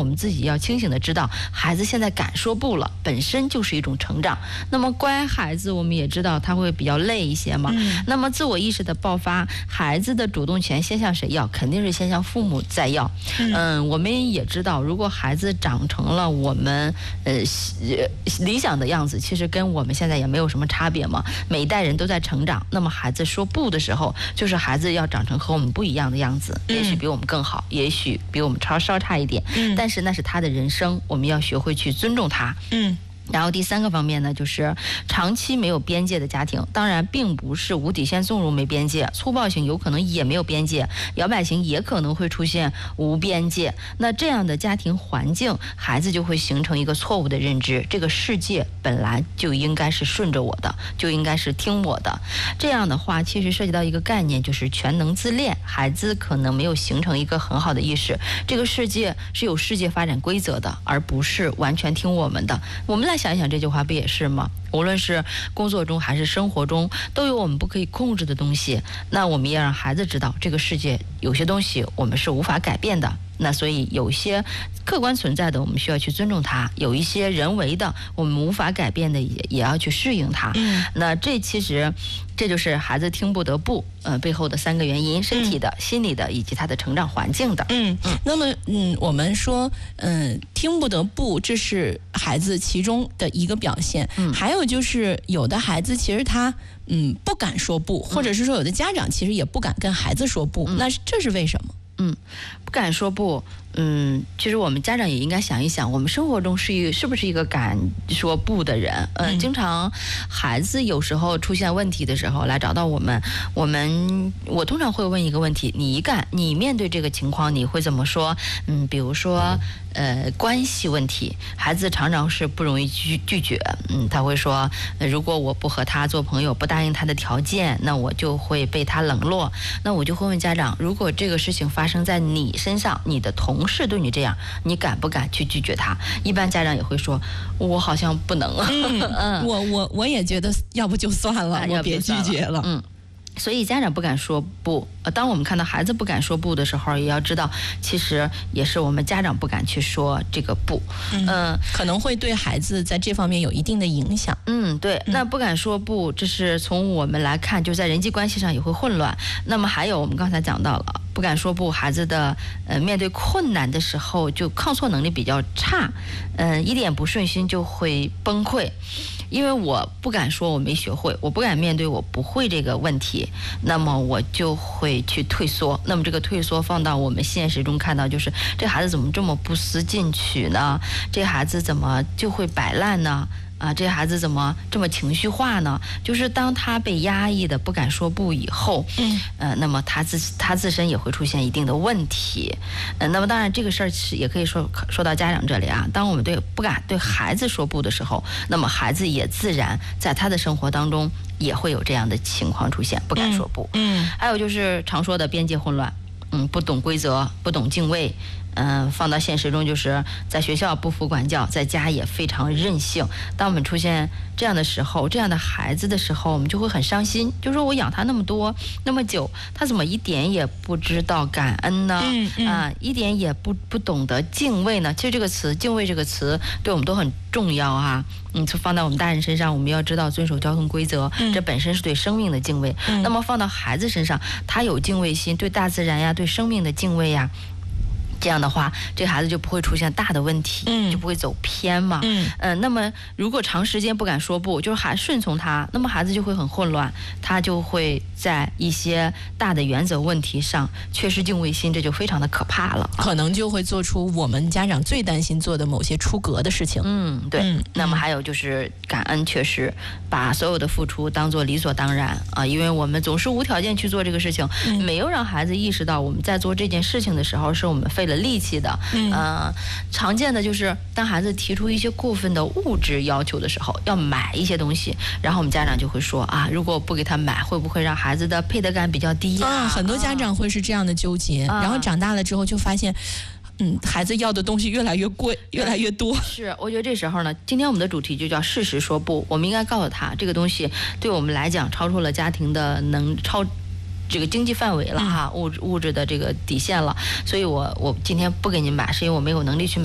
们自己要清醒的知道，孩子现在敢说不了，本身就是一种成长。那么乖孩子，我们也知道他会比较累一些嘛。那么自我意识的爆发，孩子的主动权先向谁要？肯定是先向父母再要。我们也知道，如果孩子长成了我们理想的样子，其实跟我们现在也没有什么差别嘛。每一代人都在成长，那么孩子说不的时候，就是孩子要长成和我们不一样的样子，也许比我们更好，也许比我们稍差一点，但是那是他的人生，我们要学会去尊重他。然后第三个方面呢，就是长期没有边界的家庭，当然并不是无底线纵容没边界，粗暴型有可能也没有边界，摇摆型也可能会出现无边界。那这样的家庭环境，孩子就会形成一个错误的认知，这个世界本来就应该是顺着我的，就应该是听我的。这样的话，其实涉及到一个概念，就是全能自恋。孩子可能没有形成一个很好的意识，这个世界是有世界发展规则的，而不是完全听我们的。我们来想一想这句话不也是吗？无论是工作中还是生活中，都有我们不可以控制的东西。那我们也让孩子知道，这个世界有些东西我们是无法改变的。那所以有些客观存在的，我们需要去尊重它；有一些人为的，我们无法改变的，也要去适应它。那其实这就是孩子听不得不背后的三个原因：身体的、心理的，以及他的成长环境的。 那么我们说听不得不，这是孩子其中的一个表现。还有就是有的孩子其实他不敢说不，或者是说有的家长其实也不敢跟孩子说不，那这是为什么？ 不敢说不。其实我们家长也应该想一想，我们生活中是不是一个敢说不的人？经常孩子有时候出现问题的时候来找到我们，我通常会问一个问题：你面对这个情况你会怎么说？比如说关系问题，孩子常常是不容易拒绝。他会说，如果我不和他做朋友，不答应他的条件，那我就会被他冷落。那我就会问家长，如果这个事情发生在你身上，你的同事对你这样，你敢不敢去拒绝他？一般家长也会说，我好像不能。 我也觉得要不就算了，我别拒绝了。 所以家长不敢说不，当我们看到孩子不敢说不的时候，也要知道，其实也是我们家长不敢去说这个不。 可能会对孩子在这方面有一定的影响。 对。那不敢说不，这是从我们来看，就在人际关系上也会混乱。那么还有我们刚才讲到了，不敢说不，孩子的面对困难的时候就抗挫能力比较差，一点不顺心就会崩溃。因为我不敢说我没学会，我不敢面对我不会这个问题，那么我就会去退缩。那么这个退缩放到我们现实中看到，就是这孩子怎么这么不思进取呢？这孩子怎么就会摆烂呢？这孩子怎么这么情绪化呢？就是当他被压抑的不敢说不以后，那么他自身也会出现一定的问题。那么当然这个事儿也可以说到家长这里啊。当我们不敢对孩子说不的时候，那么孩子也自然在他的生活当中也会有这样的情况出现，不敢说不。还有就是常说的边界混乱，不懂规则，不懂敬畏。放到现实中，就是在学校不服管教，在家也非常任性。当我们出现这样的时候，这样的孩子的时候，我们就会很伤心，就说我养他那么多那么久，他怎么一点也不知道感恩呢？一点也不懂得敬畏呢？其实这个词敬畏这个词对我们都很重要啊。就放到我们大人身上，我们要知道遵守交通规则，这本身是对生命的敬畏。那么放到孩子身上，他有敬畏心，对大自然呀，对生命的敬畏呀。这样的话，这孩子就不会出现大的问题，就不会走偏嘛。那么如果长时间不敢说不，就是还顺从他，那么孩子就会很混乱，他就会在一些大的原则问题上缺失敬畏心，这就非常的可怕了， 可能就会做出我们家长最担心做的某些出格的事情。 对。那么还有就是感恩缺失，把所有的付出当作理所当然啊，因为我们总是无条件去做这个事情，没有让孩子意识到我们在做这件事情的时候是我们费了力气的。常见的就是当孩子提出一些过分的物质要求的时候，要买一些东西，然后我们家长就会说如果不给他买，会不会让孩子的配得感比较低很多家长会是这样的纠结，然后长大了之后就发现孩子要的东西越来越贵，越来越多。 是，我觉得这时候呢，今天我们的主题就叫适时说不。我们应该告诉他，这个东西对我们来讲超出了家庭的这个经济范围了哈，物质的这个底线了，所以我今天不给您买，是因为我没有能力去买。